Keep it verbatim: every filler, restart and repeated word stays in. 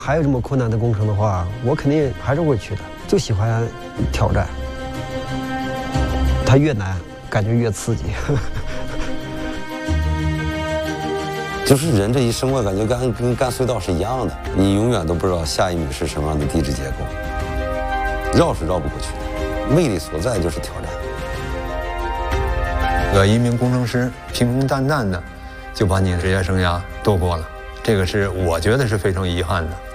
还有这么困难的工程的话，我肯定还是会去的。就喜欢挑战，它越难，感觉越刺激。 就是人这一生，我感觉跟跟干隧道是一样的，你永远都不知道下一米是什么样的地质结构，绕是绕不过去的。魅力所在就是挑战。 呃，一名工程师平平淡淡的就把你的职业生涯度过了，这个是我觉得是非常遗憾的。